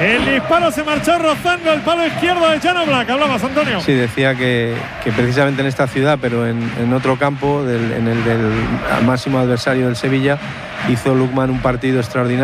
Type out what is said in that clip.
El disparo se marchó rozando el palo izquierdo de Jan Oblak. Hablabas, Antonio. Sí, decía que precisamente en esta ciudad, pero en otro campo, en el del máximo adversario del Sevilla, hizo Lookman un partido extraordinario.